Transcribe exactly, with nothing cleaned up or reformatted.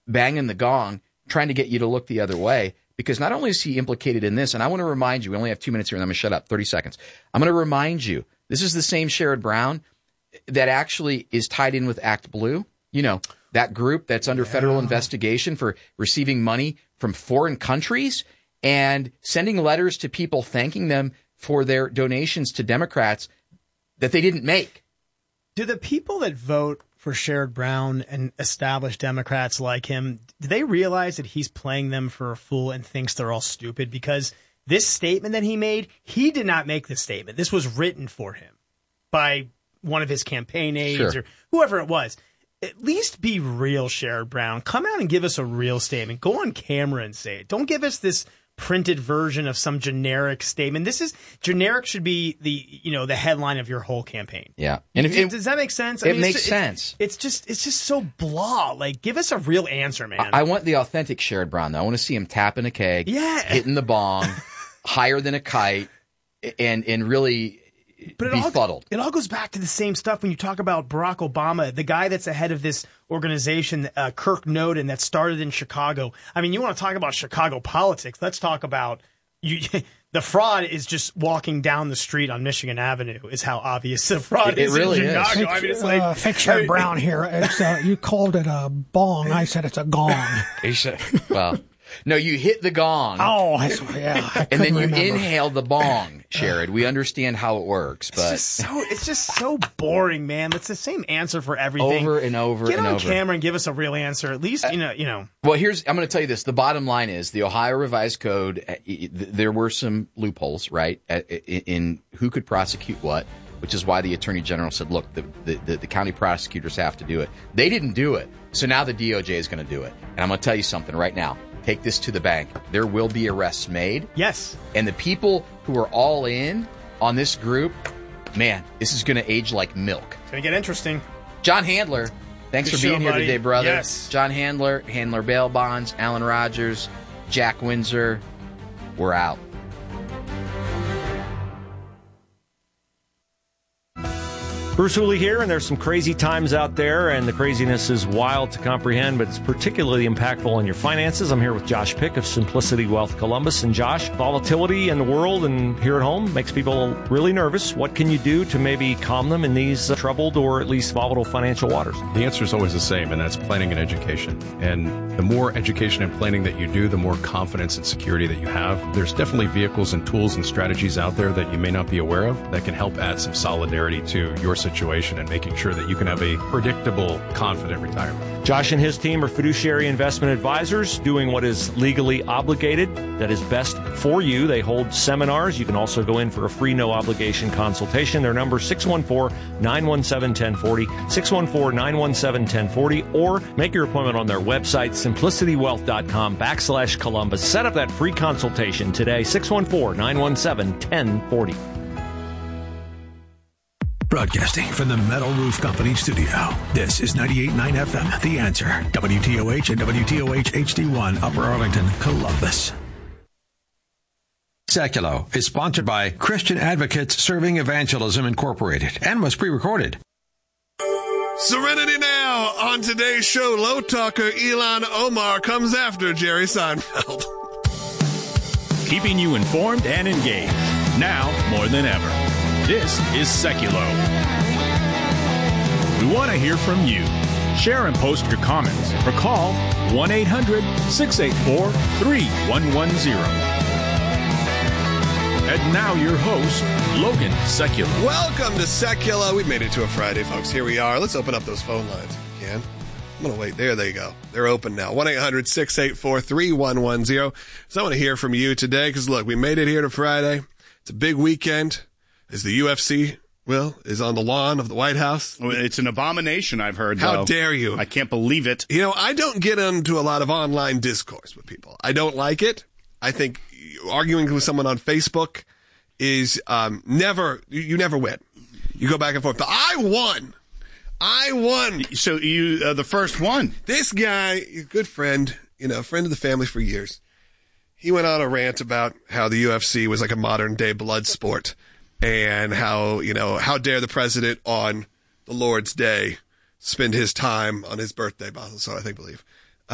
banging the gong, trying to get you to look the other way. Because not only is he implicated in this, and I want to remind you, we only have two minutes here, and I'm going to shut up, thirty seconds. I'm going to remind you, this is the same Sherrod Brown that actually is tied in with Act Blue. You know, that group that's under yeah. federal investigation for receiving money from foreign countries and sending letters to people thanking them for their donations to Democrats that they didn't make. Do the people that vote for Sherrod Brown and established Democrats like him, do they realize that he's playing them for a fool and thinks they're all stupid? Because this statement that he made, he did not make the statement. This was written for him by one of his campaign aides sure. or whoever it was. At least be real, Sherrod Brown. Come out and give us a real statement. Go on camera and say it. Don't give us this printed version of some generic statement. This is generic should be the you know the headline of your whole campaign. Yeah, and if, does, does that make sense? I it mean, makes it's, sense. It's, it's just it's just so blah. Like, give us a real answer, man. I, I want the authentic Sherrod Brown. Though I want to see him tapping a keg, yeah, hitting the bong, higher than a kite, and and really. But it befuddled. all, it all goes back to the same stuff when you talk about Barack Obama, the guy that's ahead of this organization, uh, Kirk Noden, that started in Chicago. I mean, you want to talk about Chicago politics? Let's talk about you. The fraud is just walking down the street on Michigan Avenue is how obvious the fraud it, is it really in Chicago. Is. I mean, it's like uh, Fake Sherrod Brown here. It's, uh, you called it a bong. I said it's a gong. He said, well. No, you hit the gong. Oh, I swear, yeah. I and then you remember. inhale the bong, Sherrod. We understand how it works, but it's just so it's just so boring, man. It's the same answer for everything. Over and over Get and on over. camera and give us a real answer. At least, you know, you know. Well, here's I'm going to tell you this. The bottom line is the Ohio Revised Code. Uh, there were some loopholes, right, in who could prosecute what, which is why the Attorney General said, "Look, the the, the county prosecutors have to do it." They didn't do it, so now the D O J is going to do it. And I'm going to tell you something right now. Take this to the bank. There will be arrests made. Yes. And the people who are all in on this group, man, this is going to age like milk. It's going to get interesting. John Handler, thanks Good for being show, here buddy. today, brother. Yes. John Handler, Handler Bail Bonds, Alan Rogers, Jack Windsor. We're out. Bruce Hooley here, and there's some crazy times out there, and the craziness is wild to comprehend, but it's particularly impactful on your finances. I'm here with Josh Pick of Simplicity Wealth Columbus. And Josh, volatility in the world and here at home makes people really nervous. What can you do to maybe calm them in these uh, troubled or at least volatile financial waters? The answer is always the same, and that's planning and education. And the more education and planning that you do, the more confidence and security that you have. There's definitely vehicles and tools and strategies out there that you may not be aware of that can help add some solidarity to your situation and making sure that you can have a predictable, confident retirement. Josh and his team are fiduciary investment advisors doing what is legally obligated that is best for you. They hold seminars. You can also go in for a free no-obligation consultation. Their number is six one four, nine one seven, one zero four zero, six one four, nine one seven, one zero four zero, or make your appointment on their website, simplicitywealth.com backslash Columbus. Set up that free consultation today, six one four, nine one seven, one zero four zero. Broadcasting from the Metal Roof Company studio. This is ninety-eight point nine F M, The Answer. W T O H and W T O H H D one, Upper Arlington, Columbus. Seculo is sponsored by Christian Advocates Serving Evangelism Incorporated and was pre-recorded. Serenity now. On today's show, low talker Ilhan Omar comes after Jerry Seinfeld. Keeping you informed and engaged. Now more than ever. This is Seculo. We want to hear from you. Share and post your comments or call one eight hundred, six eight four, three one one zero. And now your host, Logan Seculo. Welcome to Seculo. We made it to a Friday, folks. Here we are. Let's open up those phone lines if we can. I'm going to wait. There they go. They're open now. one eight hundred, six eight four, three one one zero. So I want to hear from you today because, look, we made it here to Friday. It's a big weekend. As the U F C, well, is on the lawn of the White House. It's an abomination, I've heard, How though. dare you? I can't believe it. You know, I don't get into a lot of online discourse with people. I don't like it. I think arguing with someone on Facebook is um, never, you never win. You go back and forth. But I won. I won. So you, uh, the first one. This guy, a good friend, you know, friend of the family for years. He went on a rant about how the U F C was like a modern day blood sport. And how, you know, how dare the president on the Lord's Day spend his time on his birthday, so I think, believe,